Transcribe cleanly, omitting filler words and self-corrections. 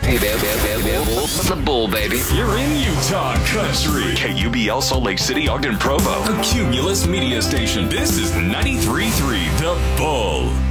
Hey, baby, the bull, baby. You're in Utah country. KUBL Salt Lake City, Ogden, Provo. A Cumulus media station. This is 93.3 The Bull.